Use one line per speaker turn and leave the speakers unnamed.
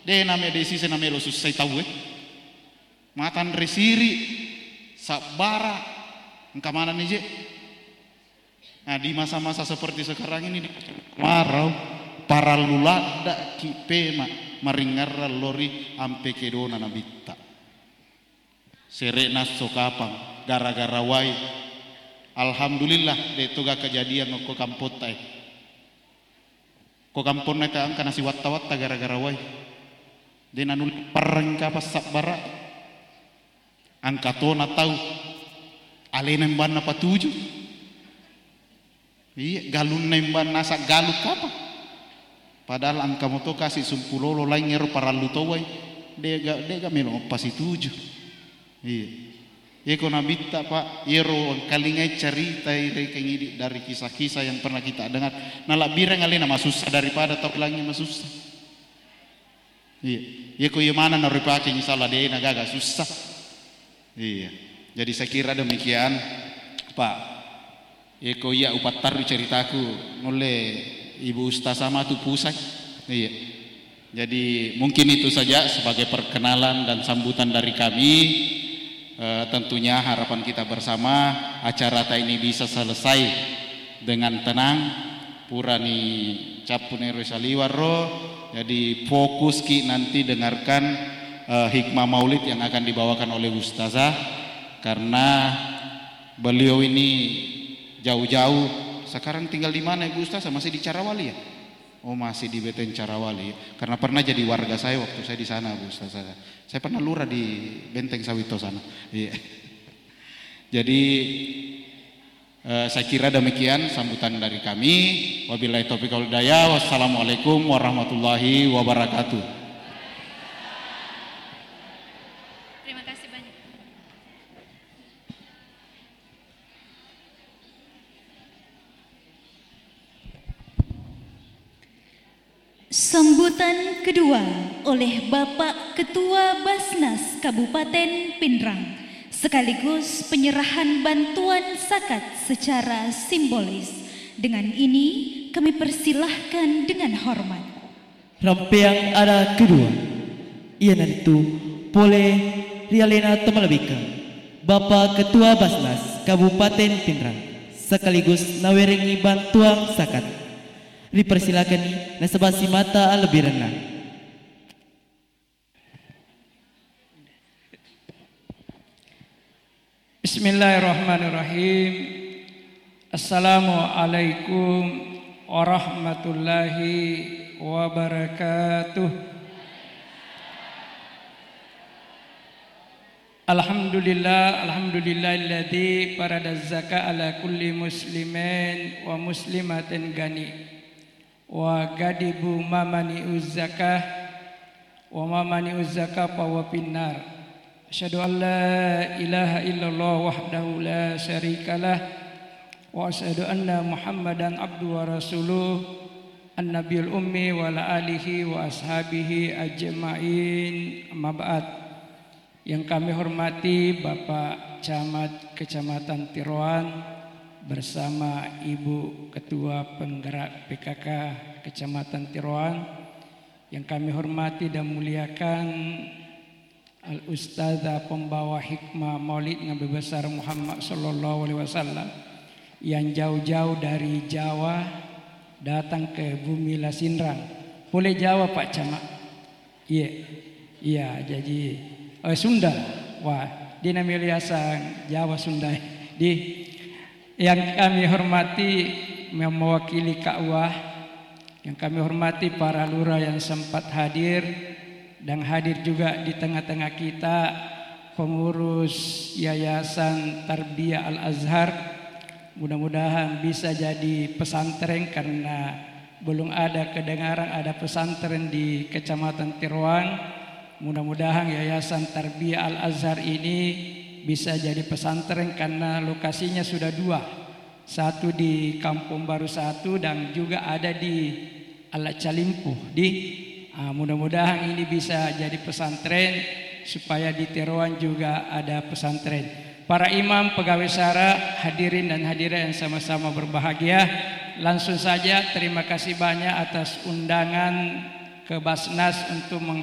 De name desi se name lo susai tahu matan resiri sabara engka mana nih je. Nah di masa-masa seperti sekarang ini marau para lulada kipe maringar lori ampe kedona nabita serena sokapang gara-gara wai alhamdulillah de toga kejadian ko kampot tai ko kampon neta angka nasi watta-watta gara-gara wai de nanul parengka pas sabara angka tona tahu alena banna patuju. Iya, galun nemban nasa galuk apa? Padahal angka moto kasih sumpulolo lain ngero para lutowai, dega melo pasi tuju. Iya, eko nabita pak, ero kalingai cerita ini dari kisah-kisah yang pernah kita dengar. Nalak bireng alena masusah daripada tau langnya masusah. Iya, eko mana naripake misalnya dena gaga susah. Iya, jadi saya kira demikian, Pak. Eko ya upatar ceritaku oleh Ibu Ustazah Matu Pusat. Iya. Jadi mungkin itu saja sebagai perkenalan dan sambutan dari kami. Tentunya harapan kita bersama acara ini bisa selesai dengan tenang. Purani capune saliwaro. Jadi fokus ki nanti dengarkan hikmah maulid yang akan dibawakan oleh Ustazah karena beliau ini jauh-jauh. Sekarang tinggal di mana Ibu Ustazah? Masih di Carawali ya? Oh masih di Beten Carawali. Karena pernah jadi warga saya waktu saya di sana Bu Ustazah. Saya pernah lurah di Benteng Sawito sana. Iya. Jadi saya kira demikian sambutan dari kami. Wabillahi taufiq wal hidayah. Wassalamualaikum warahmatullahi wabarakatuh.
Sambutan kedua oleh Bapak Ketua Basnas Kabupaten Pindrang sekaligus penyerahan bantuan zakat secara simbolis. Dengan ini kami persilahkan dengan hormat.
Rampiang ada kedua, ialah itu Pole Rialena Temalabika, Bapak Ketua Basnas Kabupaten Pindrang sekaligus nawerengi bantuan zakat. Dipersilakan nasabasi mata lebih renang.
Bismillahirrahmanirrahim. Assalamualaikum warahmatullahi wabarakatuh. Alhamdulillahilladzi farada zakata ala kulli muslimin wa muslimatin gani. Wa gadibu mamani uzzakah wa mamani uzzakah wa finnar. Asyhadu an la ilaha illallah wahdahu la syarikalah wa asyhadu anna Muhammadan abduhu wa rasuluh an-nabiyul ummi wa ala alihi wa ashabihi ajmain. Amma ba'd. Yang kami hormati Bapak Camat Kecamatan Tiroan bersama Ibu Ketua Penggerak PKK Kecamatan Tiroan, yang kami hormati dan muliakan Al-Ustazah pembawa hikmah Maulid Nabi besar Muhammad sallallahu alaihi wasallam yang jauh-jauh dari Jawa datang ke bumi Lasinrang. Boleh Jawa Pak Camat? Iya. Iya, jadi Sunda. Wah, di namanya Jawa Sunda. Di yang kami hormati mewakili KUA, yang kami hormati para lurah yang sempat hadir dan hadir juga di tengah-tengah kita pengurus Yayasan Tarbiyah Al-Azhar. Mudah-mudahan bisa jadi pesantren karena belum ada kedengaran ada pesantren di Kecamatan Tiroan. Mudah-mudahan Yayasan Tarbiyah Al-Azhar ini bisa jadi pesantren karena lokasinya sudah dua, satu di Kampung Baru 1 dan juga ada di Alat Calimpuh. Mudah-mudahan ini bisa jadi pesantren supaya di Tiroan juga ada pesantren. Para imam, pegawai syara, hadirin dan hadirat yang sama-sama berbahagia, langsung saja terima kasih banyak atas undangan ke Basnas untuk